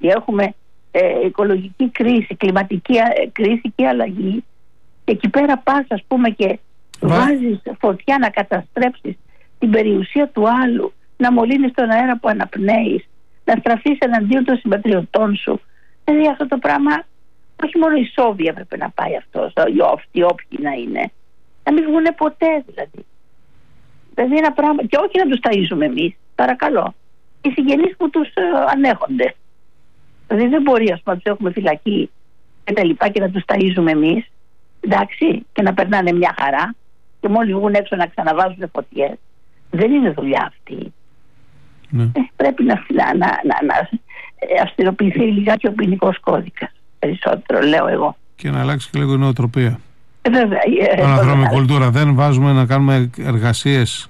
έχουμε οικολογική κρίση, κλιματική κρίση και αλλαγή, και εκεί πέρα πας, ας πούμε, και βάζεις φωτιά να καταστρέψεις την περιουσία του άλλου, να μολύνεις τον αέρα που αναπνέεις, να στραφείς εναντίον των συμπατριωτών σου. Δηλαδή αυτό το πράγμα, όχι μόνο η Σόβια έπρεπε να πάει αυτό, οι όποιοι να είναι, να μην βγουν ποτέ δηλαδή. Δηλαδή ένα πράγμα, και όχι να τους ταΐζουμε εμείς, παρακαλώ, οι συγγενείς που τους ανέχονται. Δηλαδή δεν μπορεί, ας πούμε, να τους έχουμε φυλακή και τα λοιπά και να τους ταΐζουμε εμείς, εντάξει, και να περνάνε μια χαρά και μόλις βγουν έξω να ξαναβάζουν φωτιές. Δεν είναι δουλειά αυτή. Ναι. Πρέπει να αυστηροποιηθεί λιγάκι ο ποινικός κώδικας. Περισσότερο, λέω εγώ. Και να αλλάξει και λίγο η νοοτροπία. Βέβαια. Αναδρόμη κουλτούρα. Δεν βάζουμε να κάνουμε εργασίες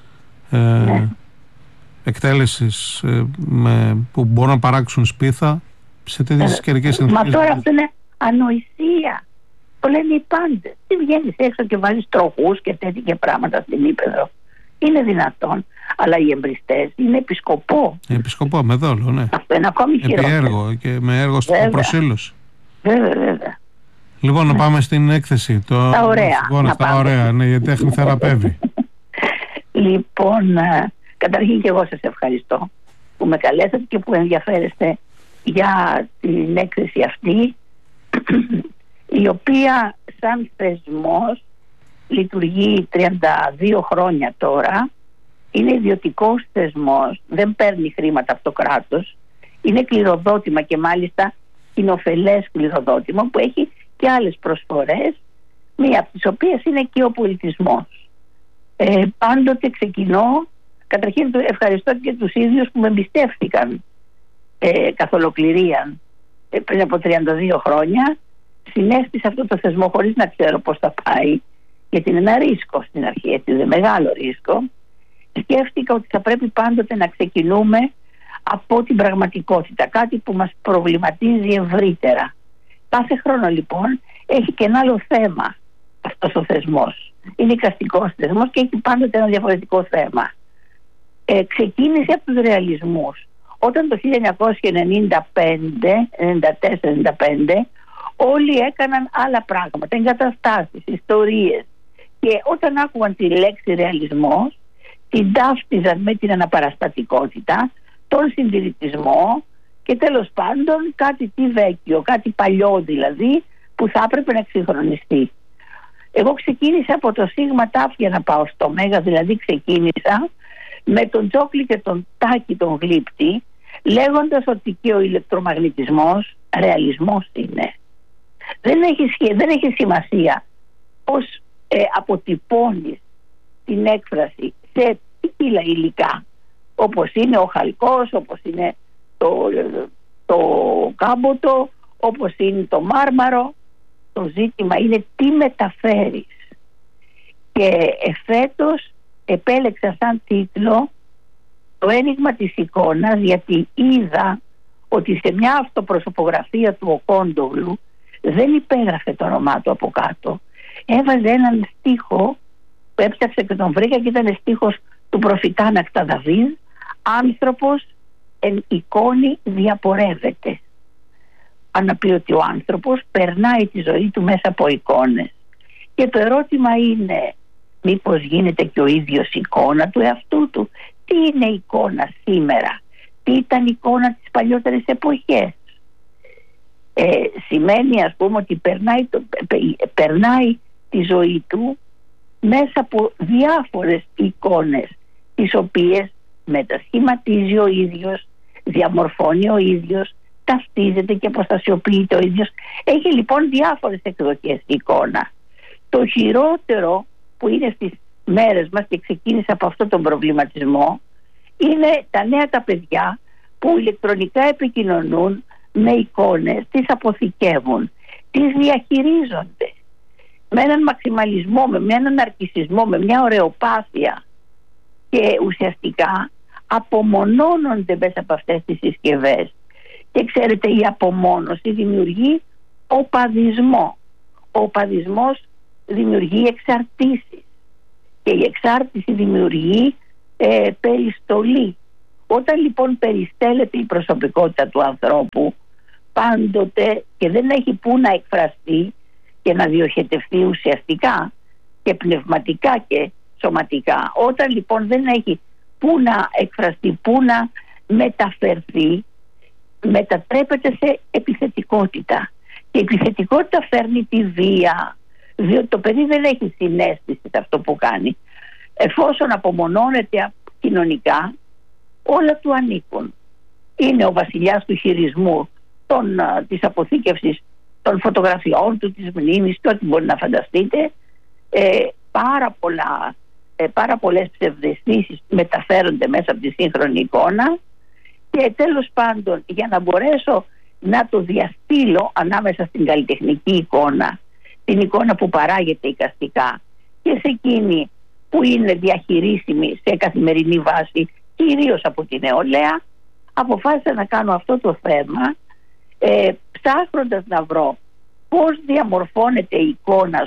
εκτέλεσης που μπορούν να παράξουν σπίθα σε τέτοιες καιρικές συνθήκες. Μα τώρα αυτό είναι ανοησία. Το λένε οι πάντες. Τι βγαίνεις έξω και βάζεις τροχούς και τέτοια πράγματα στην ύπεδρο. Είναι δυνατόν. Αλλά οι εμπριστές είναι επισκοπό. Επισκοπό με δόλο, ναι. Αυτό είναι ακόμη χειρότερο. Επί έργο και με έργο στην προσήλωση. Βέβαια. Λοιπόν, να πάμε στην έκθεση. Τα ωραία. Τα ωραία, ναι, γιατί τέχνη θεραπεύει. Λοιπόν, καταρχήν και εγώ σας ευχαριστώ που με καλέσατε και που ενδιαφέρεστε για την έκθεση αυτή, η οποία σαν θεσμός λειτουργεί 32 χρόνια τώρα. Είναι ιδιωτικός θεσμός, δεν παίρνει χρήματα από το κράτος, είναι κληροδότημα και μάλιστα κοινοφελές κληροδότημα που έχει και άλλες προσφορές, μία από τις οποίες είναι και ο πολιτισμός. Πάντοτε ξεκινώ, καταρχήν ευχαριστώ και τους ίδιους που με εμπιστεύτηκαν καθ' ολοκληρία πριν από 32 χρόνια. Συνέστησα αυτό το θεσμό χωρίς να ξέρω πώς θα πάει, γιατί είναι ένα ρίσκο στην αρχή, έτσι, είναι μεγάλο ρίσκο. Σκέφτηκα ότι θα πρέπει πάντοτε να ξεκινούμε από την πραγματικότητα, κάτι που μας προβληματίζει ευρύτερα. Κάθε χρόνο λοιπόν έχει και ένα άλλο θέμα αυτός ο θεσμός. Είναι εικαστικός θεσμός και έχει πάντοτε ένα διαφορετικό θέμα. Ξεκίνησε από τους ρεαλισμούς. Όταν το 1995 όλοι έκαναν άλλα πράγματα, εγκαταστάσεις, ιστορίες, και όταν άκουγαν τη λέξη ρεαλισμός την ταύτιζαν με την αναπαραστατικότητα, τον συντηρητισμό και τέλος πάντων κάτι βέκιο, κάτι παλιό δηλαδή, που θα έπρεπε να εξυγχρονιστεί. Εγώ ξεκίνησα από το σίγμα τάφ για να πάω στο μέγα, δηλαδή ξεκίνησα με τον Τζόκλι και τον Τάκη τον Γλύπτη, λέγοντας ότι και ο ηλεκτρομαγνητισμός ρεαλισμός είναι. Δεν έχει σημασία πώς αποτυπώνεις την έκφραση σε ποικίλα υλικά, όπως είναι ο χαλκός, όπως είναι το κάμποτο, όπως είναι το μάρμαρο. Το ζήτημα είναι τι μεταφέρεις. Και εφέτος επέλεξα σαν τίτλο το ένιγμα της εικόνας, γιατί είδα ότι σε μια αυτοπροσωπογραφία του ο Κόντογλου δεν υπέγραφε το όνομά του από κάτω. Έβαζε έναν στίχο που έψαξε και τον βρήκα και ήταν στίχος του προφητά Νακταδαβίδ, άνθρωπος εν εικόνη διαπορεύεται. Αν να πει ότι ο άνθρωπος περνάει τη ζωή του μέσα από εικόνες. Και το ερώτημα είναι, μήπως γίνεται και ο ίδιος εικόνα του εαυτού του? Τι είναι εικόνα σήμερα? Τι ήταν εικόνα τις παλιότερες εποχές? Σημαίνει, ας πούμε, ότι περνάει τη ζωή του μέσα από διάφορες εικόνες, τις οποίες μετασχηματίζει ο ίδιος, διαμορφώνει ο ίδιος, ταυτίζεται και αποστασιοποιείται ο ίδιος. Έχει λοιπόν διάφορες εκδοχές εικόνα. Το χειρότερο που είναι στις μέρες μας, και ξεκίνησε από αυτόν τον προβληματισμό, είναι τα νέα τα παιδιά που ηλεκτρονικά επικοινωνούν με εικόνες, τις αποθηκεύουν, τις διαχειρίζονται με έναν μαξιμαλισμό, με έναν ναρκισσισμό, με μια ωρεοπάθεια, και ουσιαστικά απομονώνονται μέσα από αυτές τις συσκευές. Και ξέρετε, η απομόνωση δημιουργεί οπαδισμό. Ο οπαδισμός δημιουργεί εξαρτήσεις και η εξάρτηση δημιουργεί περιστολή. Όταν λοιπόν περιστέλλεται η προσωπικότητα του ανθρώπου πάντοτε και δεν έχει που να εκφραστεί και να διοχετευτεί ουσιαστικά και πνευματικά και σωματικά, όταν λοιπόν δεν έχει που να εκφραστεί, που να μεταφερθεί, μετατρέπεται σε επιθετικότητα. Και η επιθετικότητα φέρνει τη βία, διότι το παιδί δεν έχει συναίσθηση σε αυτό που κάνει. Εφόσον απομονώνεται κοινωνικά, όλα του ανήκουν. Είναι ο βασιλιάς του χειρισμού, της αποθήκευσης των φωτογραφιών του, της μνήμης του, ό,τι μπορεί να φανταστείτε. Πάρα πολλές ψευδαισθήσεις μεταφέρονται μέσα από τη σύγχρονη εικόνα, και τέλος πάντων, για να μπορέσω να το διαστήλω ανάμεσα στην καλλιτεχνική εικόνα, την εικόνα που παράγεται εικαστικά, και σε εκείνη που είναι διαχειρίσιμη σε καθημερινή βάση, κυρίως από την νεολαία, αποφάσισα να κάνω αυτό το θέμα, ψάχνοντας να βρω πώς διαμορφώνεται η εικόνα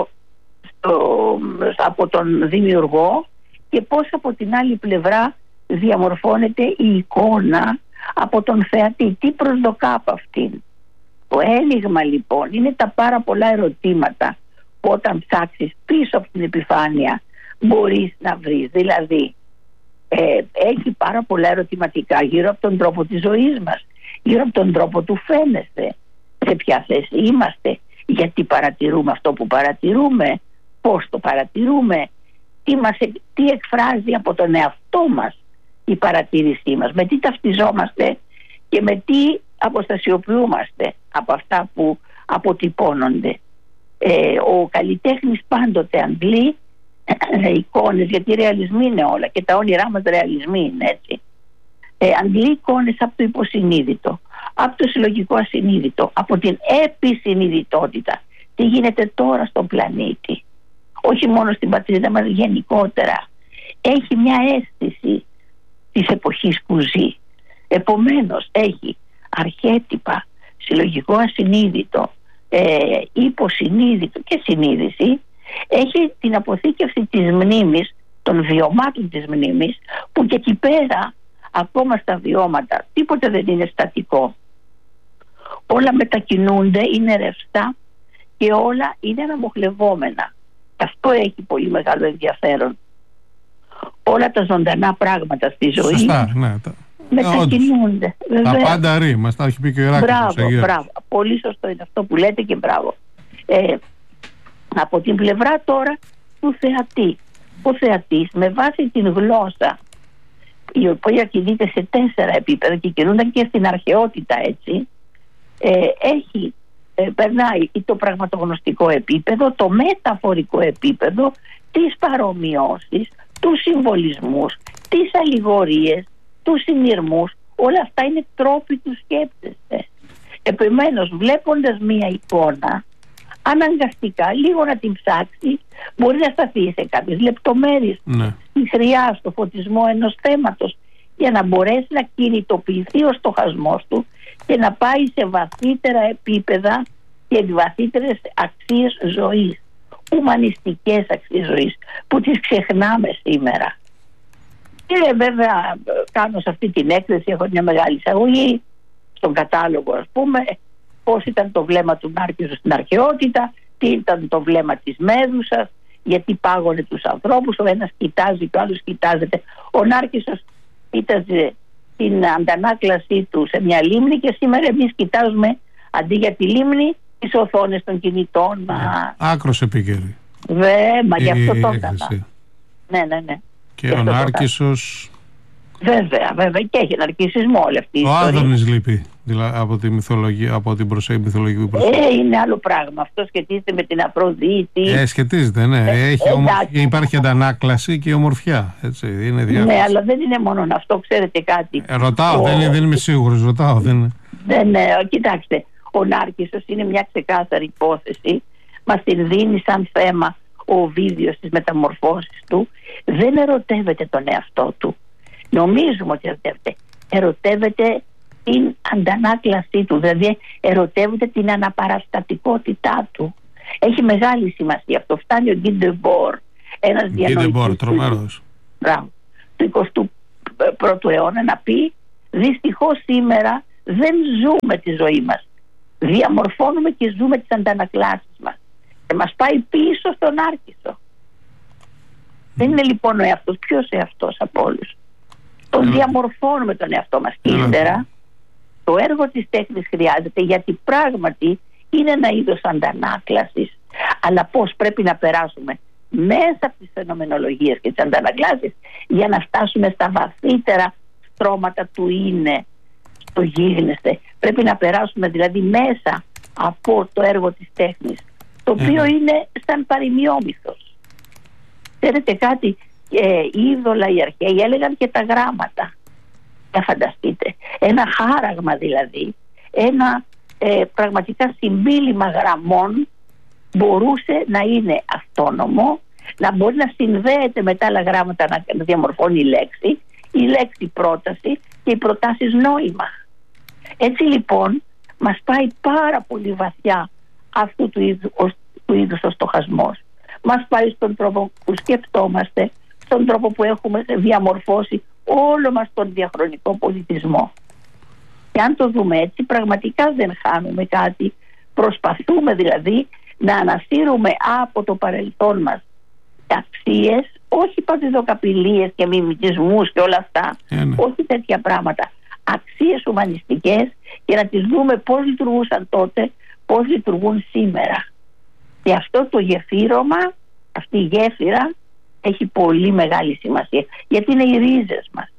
από τον δημιουργό και πώς από την άλλη πλευρά διαμορφώνεται η εικόνα από τον θεατή. Τι προσδοκά από αυτήν. Το ένιγμα λοιπόν είναι τα πάρα πολλά ερωτήματα που όταν ψάξεις πίσω από την επιφάνεια μπορείς να βρεις. Δηλαδή έχει πάρα πολλά ερωτηματικά γύρω από τον τρόπο της ζωής μας, γύρω από τον τρόπο του φαίνεστε, σε ποια θέση είμαστε, γιατί παρατηρούμε αυτό που παρατηρούμε, πώς το παρατηρούμε, τι εκφράζει από τον εαυτό μας η παρατήρησή μας, με τι ταυτιζόμαστε και με τι αποστασιοποιούμαστε από αυτά που αποτυπώνονται. Ο καλλιτέχνης πάντοτε αντλεί εικόνες, γιατί ρεαλισμοί είναι όλα και τα όνειρά μας ρεαλισμοί είναι, έτσι. Αντλεί εικόνες από το υποσυνείδητο, από το συλλογικό ασυνείδητο, από την επισυνειδητότητα. Τι γίνεται τώρα στον πλανήτη, όχι μόνο στην πατρίδα μας, γενικότερα. Έχει μια αίσθηση της εποχής που ζει. Επομένως έχει αρχέτυπα, συλλογικό ασυνείδητο, υποσυνείδητο και συνείδηση. Έχει την αποθήκευση της μνήμης, των βιωμάτων της μνήμης, που και εκεί πέρα ακόμα στα βιώματα τίποτε δεν είναι στατικό. Όλα μετακινούνται, είναι ρευστά και όλα είναι αναμοχλευόμενα. Αυτό έχει πολύ μεγάλο ενδιαφέρον. Όλα τα ζωντανά πράγματα στη ζωή. Σωστά, ναι, μετακινούνται. Τα πάντα ρί, μας τα έχει πει και ο Ηράκλειος. Μπράβο. Πολύ σωστό είναι αυτό που λέτε και μπράβο. Από την πλευρά τώρα του θεατή. Ο θεατής με βάση την γλώσσα, η οποία κινείται σε 4 επίπεδα και κινούνταν και στην αρχαιότητα, έτσι, περνάει το πραγματογνωστικό επίπεδο, το μεταφορικό επίπεδο, τις παρομοιώσεις, τους συμβολισμούς, τις αλληγορίες, τους συνειρμούς. Όλα αυτά είναι τρόποι του σκέπτεστε. Επομένως, βλέποντας μία εικόνα, αναγκαστικά λίγο να την ψάξει, μπορεί να σταθεί σε κάποιες λεπτομέρειες, στη χρειά, στο φωτισμό ενός θέματος, για να μπορέσει να κινητοποιηθεί ο στοχασμός του και να πάει σε βαθύτερα επίπεδα και βαθύτερες αξίες ζωής, ουμανιστικές αξίες ζωής, που τις ξεχνάμε σήμερα. Και βέβαια κάνω σε αυτή την έκθεση, έχω μια μεγάλη εισαγωγή στον κατάλογο, ας πούμε, πώς ήταν το βλέμμα του Νάρκισσου στην αρχαιότητα, τι ήταν το βλέμμα της Μέδουσας, γιατί πάγωνε τους ανθρώπους, ο ένας κοιτάζει και ο άλλος κοιτάζεται. Ο Νάρκισσος κοίταζε την αντανάκλασή του σε μια λίμνη και σήμερα εμείς κοιτάζουμε αντί για τη λίμνη τις οθόνες των κινητών. Άκρος επίκαιρη. Μα γι' αυτό το έκανα. Ναι. Και ο Νάρκισσος. Βέβαια, και έχει ναρκισσισμό όλη αυτή η ιστορία. Ο Άδωνης λείπει από τη μυθολογία, από την μυθολογική προσέγγιση. Είναι άλλο πράγμα. Αυτό σχετίζεται με την Αφροδίτη. Σχετίζεται, ναι. Υπάρχει αντανάκλαση και ομορφιά. Έτσι, είναι ναι, αλλά δεν είναι μόνο αυτό, ξέρετε κάτι. Ρωτάω, δεν είμαι σίγουρος. Ναι, κοιτάξτε. Ο Νάρκισσος είναι μια ξεκάθαρη υπόθεση. Μας την δίνει σαν θέμα ο Οβίδιος στις μεταμορφώσεις του. Δεν ερωτεύεται τον εαυτό του. Νομίζουμε ότι ερωτεύεται την αντανάκλασή του, δηλαδή ερωτεύεται την αναπαραστατικότητά του. Έχει μεγάλη σημασία αυτό. Φτάνει ο Γκί ντε Μπορ, ένας διανοητής τρομερός. Μπράβο, του πρώτου αιώνα να πει δυστυχώς σήμερα δεν ζούμε τη ζωή μας. Διαμορφώνουμε και ζούμε τις αντανακλάσεις μας. Και μας πάει πίσω στον Άρκισο. Δεν είναι λοιπόν ο εαυτός. Ποιος εαυτός από όλους? Τον διαμορφώνουμε τον εαυτό μας. Και ύστερα το έργο της τέχνης χρειάζεται, γιατί πράγματι είναι ένα είδος αντανάκλασης. Αλλά πώς πρέπει να περάσουμε μέσα από τις φαινομενολογίες και τις αντανακλάσεις για να φτάσουμε στα βαθύτερα στρώματα του είναι, στο γίγνεσθε. Πρέπει να περάσουμε δηλαδή μέσα από το έργο της τέχνης, το οποίο είναι σαν παροιμιόμυθος. Ξέρετε κάτι, οι είδωλα οι αρχαίοι έλεγαν και τα γράμματα. Να φανταστείτε, ένα χάραγμα δηλαδή, ένα πραγματικά συμπίλημα γραμμών μπορούσε να είναι αυτόνομο, να μπορεί να συνδέεται με τα άλλα γράμματα, να διαμορφώνει η λέξη πρόταση και οι προτάσεις νόημα. Έτσι λοιπόν μας πάει πάρα πολύ βαθιά αυτού του είδους ο στοχασμός. Μας πάει στον τρόπο που σκεφτόμαστε, στον τρόπο που έχουμε διαμορφώσει όλο μας τον διαχρονικό πολιτισμό. Και αν το δούμε έτσι, πραγματικά δεν χάνουμε κάτι. Προσπαθούμε δηλαδή να ανασύρουμε από το παρελθόν μας αξίες, όχι παντιδοκαπηλίες και μιμητισμούς και όλα αυτά, όχι τέτοια πράγματα, αξίες ουμανιστικές, και να τις δούμε πώς λειτουργούσαν τότε, πώς λειτουργούν σήμερα. Και αυτό το γεφύρωμα, αυτή η γέφυρα έχει πολύ μεγάλη σημασία, γιατί είναι οι ρίζες μας.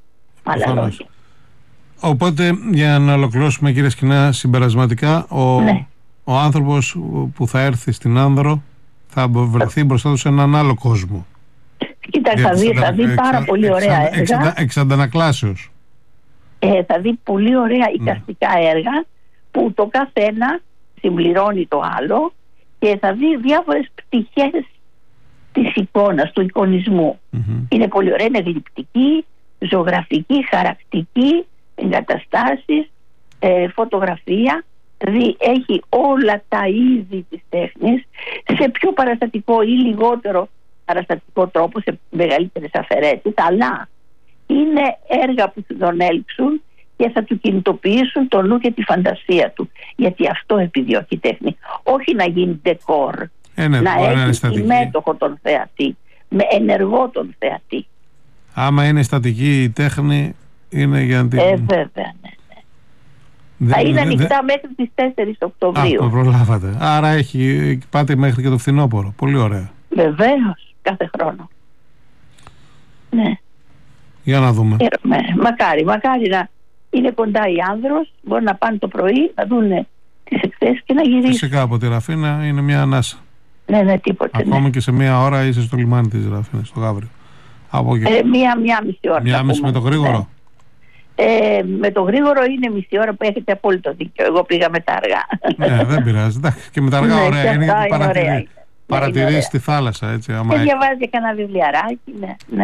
Οπότε, για να ολοκληρώσουμε, κύριε Σκινά, συμπερασματικά, ο άνθρωπος που θα έρθει στην Άνδρο θα βρεθεί μπροστά του σε έναν άλλο κόσμο. Κοίταξε, θα δει πάρα πολύ ωραία έργα. Εξ αντανακλάσεως. Θα δει πολύ ωραία εικαστικά έργα που το καθένα συμπληρώνει το άλλο, και θα δει διάφορες πτυχές της εικόνας, του εικονισμού. Είναι πολύ ωραία, είναι γλυπτική, ζωγραφική, χαρακτική, εγκαταστάσεις, φωτογραφία. Δηλαδή έχει όλα τα είδη της τέχνης σε πιο παραστατικό ή λιγότερο παραστατικό τρόπο, σε μεγαλύτερες αφαιρέσεις, αλλά είναι έργα που θα τον έλξουν και θα του κινητοποιήσουν το νου και τη φαντασία του, γιατί αυτό επιδιώκει η τέχνη, όχι να γίνει ντεκόρ, να έχει μέτοχο τον θεατή, με ενεργό τον θεατή. Άμα είναι στατική η τέχνη, είναι για την... βέβαια, ναι. Θα είναι ανοιχτά μέχρι τις 4 Οκτωβρίου. Προλάβατε. Άρα πάτε μέχρι και το φθινόπωρο. Πολύ ωραία. Βεβαίως, κάθε χρόνο. Ναι. Για να δούμε. Μακάρι να είναι κοντά η Άνδρος, μπορεί να πάνε το πρωί, να δουν τις εκθέσεις και να γυρίσουν. Φυσικά από τη Ραφίνα είναι μια ανάσα. Ναι, τίποτε. Ακόμα και σε μια ώρα είσαι στο λιμάνι της Ραφίνας, στο Γαύριο. Μία μισή ώρα. Μία μισή με το γρήγορο. Ναι. Με το γρήγορο είναι μισή ώρα, που έχετε απόλυτο δίκιο. Εγώ πήγα με τα αργά. Ναι, δεν πειράζει. Και με τα αργά ωραία είναι, γιατί παρατηρείς τη θάλασσα. Έτσι, και διαβάζει κανένα βιβλιαράκι.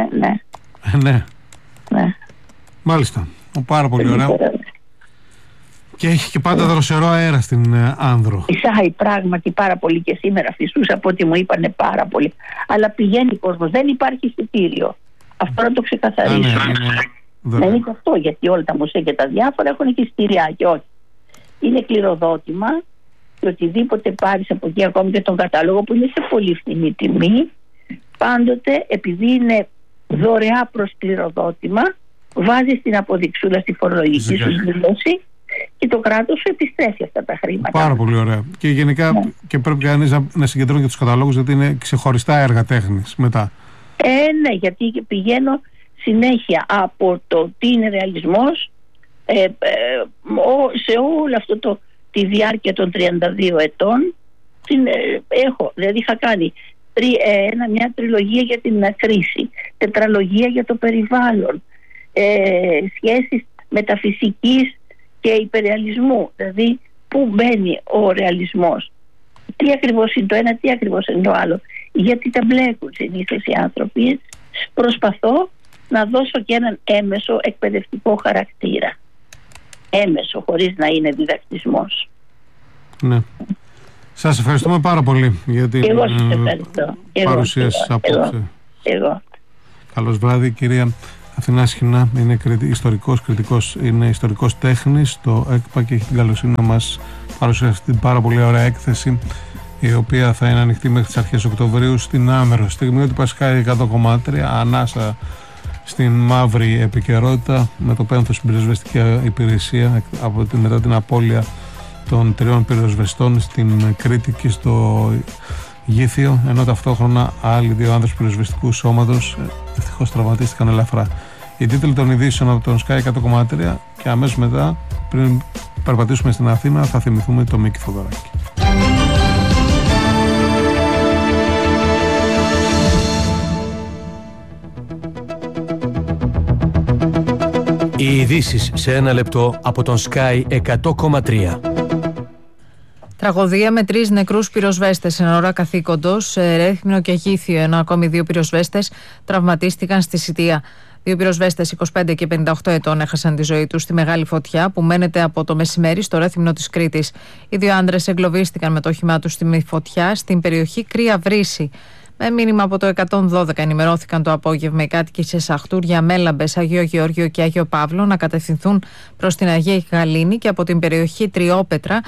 Ναι. Μάλιστα. Πάρα πολύ ωραία. Και έχει και πάντα δροσερό αέρα στην Άνδρο. Φυσάει πράγματι πάρα πολύ, και σήμερα φυσούσα από ό,τι μου είπανε πάρα πολύ. Αλλά πηγαίνει κόσμος, δεν υπάρχει εισιτήριο. Αυτό να το ξεκαθαρίσω. Δεν είναι αυτό, γιατί όλα τα μουσεία και τα διάφορα έχουν και εισιτηριάκια. Όχι. Είναι κληροδότημα, και οτιδήποτε πάρεις από εκεί, ακόμη και τον κατάλογο που είναι σε πολύ φθηνή τιμή, πάντοτε επειδή είναι δωρεά προς κληροδότημα, βάζεις την αποδειξούλα στη φορολογική σου δήλωση και το κράτος σου επιστρέφει αυτά τα χρήματα. Πάρα πολύ ωραία. Και γενικά και πρέπει κανείς να συγκεντρώνει και τους καταλόγους, γιατί είναι ξεχωριστά έργα τέχνης μετά. Ναι, γιατί πηγαίνω συνέχεια από το τι είναι ρεαλισμός σε όλο αυτό τη διάρκεια των 32 ετών δηλαδή είχα κάνει μια τριλογία για την κρίση, τετραλογία για το περιβάλλον, σχέσεις μεταφυσικής και υπερρεαλισμού, δηλαδή πού μπαίνει ο ρεαλισμός, τι ακριβώς είναι το ένα, τι ακριβώς είναι το άλλο, γιατί τα μπλέκουν συνήθως οι άνθρωποι. Προσπαθώ να δώσω και έναν έμεσο εκπαιδευτικό χαρακτήρα, έμεσο, χωρίς να είναι διδακτισμός. Ναι. Σας ευχαριστούμε πάρα πολύ για την παρουσίαση απόψε. Καλώς βράδυ, κυρία Αθηνάς Χινά είναι ιστορικός τέχνης στο ΕΚΠΑ και έχει την καλοσύνη να μας παρουσιάσει την πάρα πολύ ωραία έκθεση, η οποία θα είναι ανοιχτή μέχρι τις αρχές Οκτωβρίου στην Άμερο. Στιγμή ότι Πασχάει 100,3, ανάσα στην μαύρη επικαιρότητα, με το πένθος στην πυροσβεστική υπηρεσία μετά την απώλεια των 3 πυροσβεστών στην Κρήτη και στο Γήθιο, ενώ ταυτόχρονα άλλοι 2 άνδρες πυροσβεστικού σώματος ευτυχώς τραυματίστηκαν ελαφρά. Οι τίτλοι των ειδήσεων από τον Sky 100,3 και αμέσως μετά, πριν περπατήσουμε στην Αθήνα, θα θυμηθούμε το Μίκη Θοδωράκη. Οι ειδήσεις σε 1 λεπτό από τον Sky 100,3. Τραγωδία με 3 νεκρούς πυροσβέστες εν ώρα καθήκοντος σε Ρέθυμνο και Γήθιο, ενώ ακόμη 2 πυροσβέστες τραυματίστηκαν στη Σιτία. 2 πυροσβέστες 25 και 58 ετών έχασαν τη ζωή τους στη μεγάλη φωτιά που μένεται από το μεσημέρι στο Ρέθυμνο της Κρήτης. Οι 2 άντρες εγκλωβίστηκαν με το όχημά τους στη φωτιά στην περιοχή Κρύα Βρύση. Με μήνυμα από το 112 ενημερώθηκαν το απόγευμα οι κάτοικοι σε Σαχτούρια, Μέλαμπες, Αγίο Γεώργιο και Άγιο Παύλο να κατευθυνθούν προς την Αγία Γαλήνη και από την περιοχή Τριόπετρα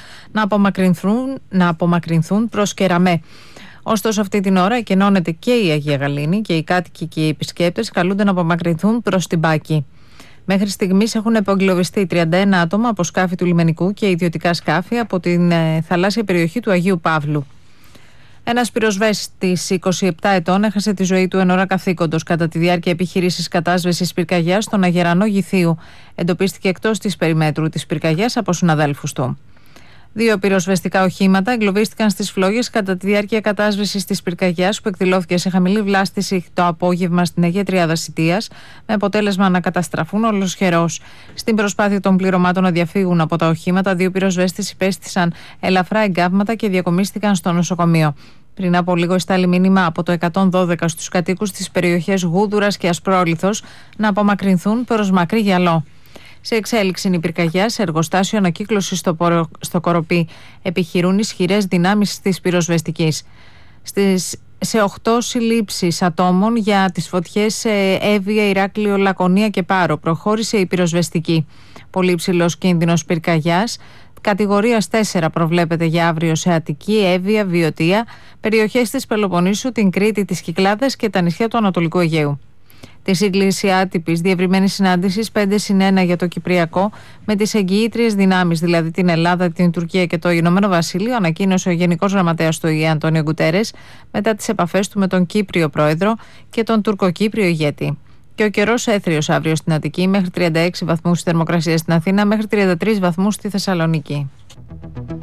να απομακρυνθούν προς Κεραμέ. Ωστόσο, αυτή την ώρα εκενώνεται και η Αγία Γαλήνη και οι κάτοικοι και οι επισκέπτες καλούνται να απομακρυνθούν προς την Πάκη. Μέχρι στιγμής έχουν επεγκλωβιστεί 31 άτομα από σκάφη του λιμενικού και ιδιωτικά σκάφη από την θαλάσσια περιοχή του Αγίου Παύλου. Ένας πυροσβέστης 27 ετών έχασε τη ζωή του εν ώρα καθήκοντος κατά τη διάρκεια επιχείρησης κατάσβεσης πυρκαγιάς στον Αγερανό Γηθίου. Εντοπίστηκε εκτός της περιμέτρου της πυρκαγιάς από συναδέλφους του. 2 πυροσβεστικά οχήματα εγκλωβίστηκαν στις φλόγες κατά τη διάρκεια κατάσβεσης της πυρκαγιάς που εκδηλώθηκε σε χαμηλή βλάστηση το απόγευμα στην Αγία Τριάδα Σιτίας, με αποτέλεσμα να καταστραφούν ολοσχερός. Στην προσπάθεια των πληρωμάτων να διαφύγουν από τα οχήματα, 2 πυροσβέστες υπέστησαν ελαφρά εγκάβματα και διακομίστηκαν στο νοσοκομείο. Πριν από λίγο εστάλει μήνυμα από το 112 στους κατοίκους της περιοχές Γούδουρας και Ασπρόλιθος να απομακρυνθούν προς Μακρύ Γιαλό. Σε εξέλιξη είναι η πυρκαγιά σε εργοστάσιο ανακύκλωσης στο Κοροπή. Επιχειρούν ισχυρές δυνάμεις της πυροσβεστικής. Σε 8 συλλήψεις ατόμων για τις φωτιές σε Εύβοια, Ηράκλειο, Λακωνία και Πάρο προχώρησε η πυροσβεστική. Πολύ υψηλός κίνδυνος πυρκαγιάς. Κατηγορίας 4 προβλέπεται για αύριο σε Αττική, Εύβοια, Βιωτία, περιοχές της Πελοποννήσου, την Κρήτη, τις Κυκλάδες και τα νησιά του Ανατολικού Αιγαίου. Τη σύγκληση άτυπης διευρυμένης συνάντησης 5+1 για το Κυπριακό με τις εγγυήτριες δυνάμεις, δηλαδή την Ελλάδα, την Τουρκία και το Ηνωμένο Βασίλειο, ανακοίνωσε ο Γενικός Γραμματέας του ΟΗΕ Αντώνιο Γκουτέρες μετά τις επαφές του με τον Κύπριο Πρόεδρο και τον Τουρκοκύπριο ηγέτη. Και ο καιρός έθριος αύριο στην Αττική, μέχρι 36 βαθμούς η θερμοκρασία στην Αθήνα, μέχρι 33 βαθμούς στη Θεσσαλονίκη.